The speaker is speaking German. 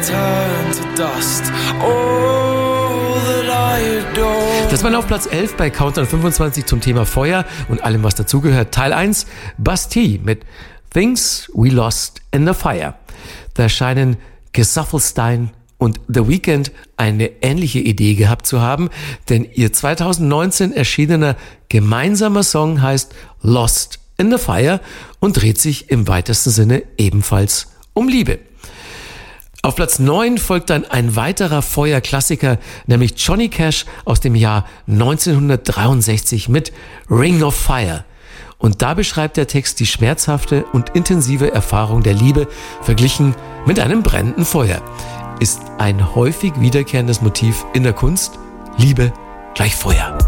turn to dust. All that I adore. Das war auf Platz 11 bei Countdown 25 zum Thema Feuer und allem, was dazugehört. Teil 1, Bastille mit Things We Lost in the Fire. Da scheinen Gesaffelstein und The Weeknd eine ähnliche Idee gehabt zu haben, denn ihr 2019 erschienener gemeinsamer Song heißt Lost in the Fire und dreht sich im weitesten Sinne ebenfalls um Liebe. Auf Platz 9 folgt dann ein weiterer Feuerklassiker, nämlich Johnny Cash aus dem Jahr 1963 mit Ring of Fire. Und da beschreibt der Text die schmerzhafte und intensive Erfahrung der Liebe, verglichen mit einem brennenden Feuer. Ist ein häufig wiederkehrendes Motiv in der Kunst. Liebe gleich Feuer.